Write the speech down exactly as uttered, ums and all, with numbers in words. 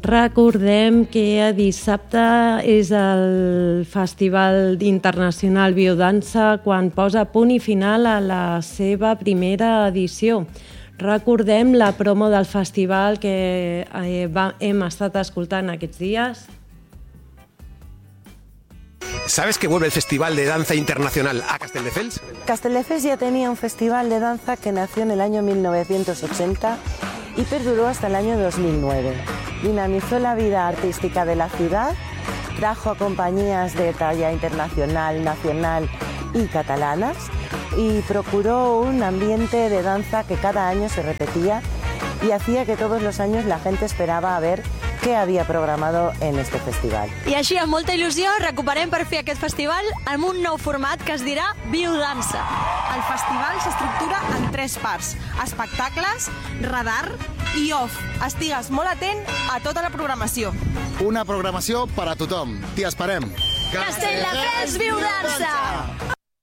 Recordem que dissabte és el Festival Internacional Biodança quan posa punt i final a la seva primera edició. Recordem la promo del festival que eh, va, hem estat escoltant aquests dies. ¿Sabes que vuelve el Festival de Danza Internacional a Castelldefels? Castelldefels ya tenía un festival de danza que nació en el año mil novecientos ochenta y perduró hasta el año dos mil nueve. Dinamizó la vida artística de la ciudad, trajo a compañías de talla internacional, nacional y catalanas y procuró un ambiente de danza que cada año se repetía y hacía que todos los años la gente esperava a ver què havia programado en este festival. I així, amb molta il·lusió, recuperem per fer aquest festival amb un nou format que es dirà Biodança. El festival s'estructura en tres parts: espectacles, radar i off. Estigues molt atent a tota la programació. Una programació per a tothom. T'hi esperem. Castelldefels Biodança!